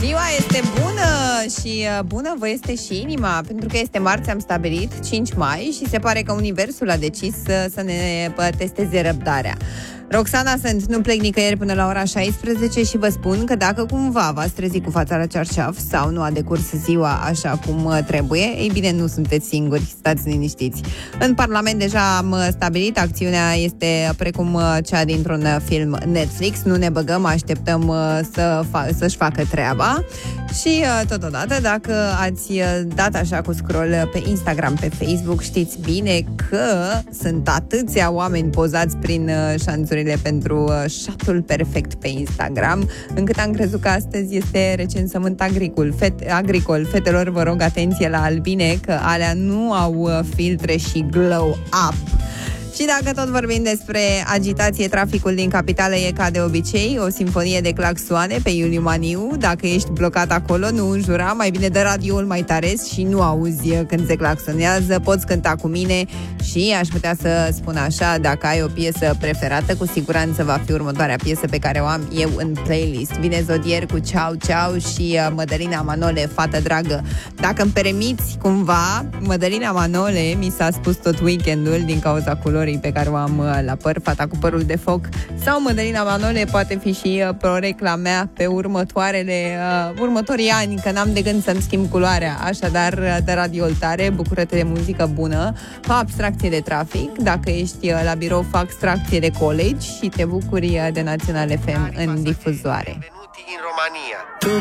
Ziua este bună și bună vă este și inima, pentru că este marți, am stabilit, 5 mai, și se pare că universul a decis să ne testeze răbdarea. Roxana sunt, nu plec nicăieri până la ora 16 și vă spun că dacă cumva v-ați trezit cu fața la cearșaf sau nu a decurs ziua așa cum trebuie, ei bine, nu sunteți singuri, stați liniștiți. În Parlament deja am stabilit, acțiunea este precum cea dintr-un film Netflix, nu ne băgăm, așteptăm să-și facă treaba. Și totodată, dacă ați dat așa cu scroll pe Instagram, pe Facebook, știți bine că sunt atâția oameni pozați prin șanțurile pentru shot-ul perfect pe Instagram, încât am crezut că astăzi este recensământ agricol. Fetelor, vă rog atenție la albine, că alea nu au filtre și glow up. Și dacă tot vorbim despre agitație, traficul din capitală e ca de obicei o simfonie de claxoane pe Iuliu Maniu. Dacă ești blocat acolo, nu înjura, mai bine dă radioul mai tare și nu auzi când se claxonează. Poți cânta cu mine și aș putea să spun așa, dacă ai o piesă preferată, cu siguranță va fi următoarea piesă pe care o am eu în playlist. Vine Zodier cu Ceau Ceau și Mădălina Manole, Fată dragă. Dacă îmi permiți cumva, Mădălina Manole mi s-a spus tot weekendul din cauza culorii pe care o am la păr, fata cu părul de foc, sau Mădălina Manole poate fi și prorecla mea pe următorii ani, că n-am de gând să-mi schimb culoarea. Așadar, de radio tare, bucură-te de muzică bună, fă abstracție de trafic, dacă ești la birou, fă abstracție de colegi și te bucuri de Național FM în difuzoare. În România.